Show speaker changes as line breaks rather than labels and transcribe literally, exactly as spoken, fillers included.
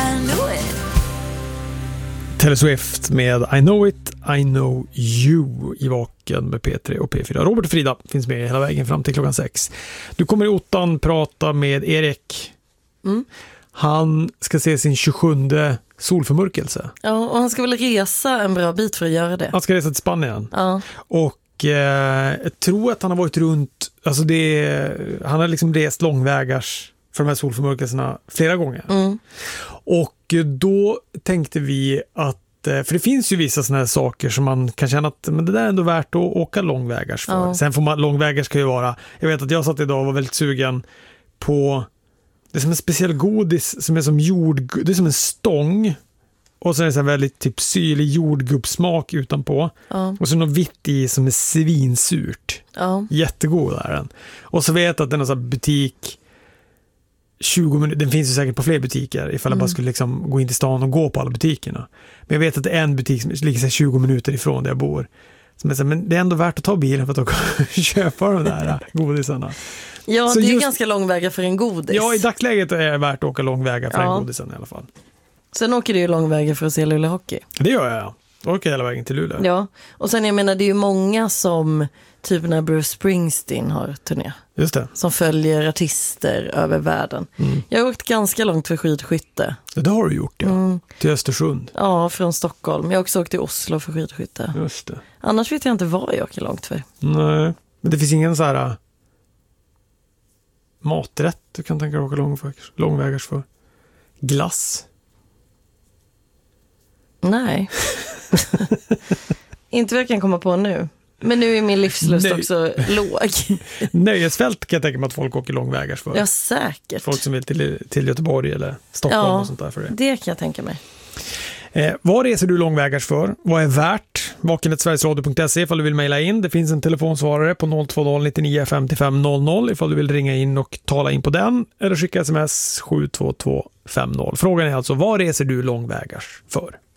I know it.
Taylor Swift med I know it, I know you i Vaken med P tre och P fyra. Robert och Frida finns med hela vägen fram till klockan sex. Du kommer i ottan prata med Erik.
Mm.
Han ska se sin tjugosjunde solförmörkelse.
Ja, och han ska väl resa en bra bit för att göra det.
Han ska resa till Spanien.
Ja.
Och eh, jag tror att han har varit runt, alltså det, han har liksom rest långvägars för de här solförmörkelserna flera gånger.
Mm.
Och då tänkte vi att, för det finns ju vissa såna här saker som man kan känna att men det där är ändå värt att åka långvägars för.
Ja.
Sen får man, långvägars kan ju vara, jag vet att jag satt idag och var väldigt sugen på, det är som en speciell godis som är som jord, det är som en stång och så är det så här väldigt typ syrlig jordgubbssmak utanpå.
Ja.
Och så något vitt i som är svinsurt.
Ja.
Jättegod är den. Och så vet jag att det är någon sån här butik tjugo minuter, den finns ju säkert på fler butiker ifall jag
Mm.
bara skulle liksom gå in till stan och gå på alla butikerna. Men jag vet att det är en butik som ligger så här tjugo minuter ifrån där jag bor. Som är så här, men det är ändå värt att ta bilen för att åka och köpa de där godisarna.
Ja,
Så
det är
just-
ganska långväga för en godis.
Ja, i dagsläget är det värt att åka långväga för
Ja.
en godisen i alla fall.
Sen åker du ju långväga för att se Luleå Hockey.
Det gör jag, ja. Då åker jag hela vägen till Luleå.
Ja, och sen jag menar det är ju många som typ när Bruce Springsteen har turné.
Just det.
Som följer artister över världen.
Mm.
Jag har åkt ganska långt för skidskytte.
Det har du gjort, ja.
Mm.
Till Östersund.
Ja, från Stockholm. Jag har också åkt till Oslo för skidskytte.
Just det.
Annars vet jag inte vad jag åker långt för.
Nej, men det finns ingen så här uh, maträtt du kan tänka dig åka långvägars, långvägars för. Glass.
Nej. Inte vad jag kan komma på nu. Men nu är min livslust
Nej.
också låg.
Nöjesfält kan jag tänka mig att folk åker långvägars för.
Ja, säkert.
Folk som vill till, till Göteborg eller Stockholm
Ja,
och sånt där för det.
det kan jag tänka mig.
Eh, vad reser du långvägars för? Vad är värt? vaken snabel-a sverigesradio punkt se ifall du vill mejla in. Det finns en telefonsvarare på noll två noll nittionio femtiofem noll noll ifall du vill ringa in och tala in på den. Eller skicka sms sju två två fem noll. Frågan är alltså, vad reser du långvägars för?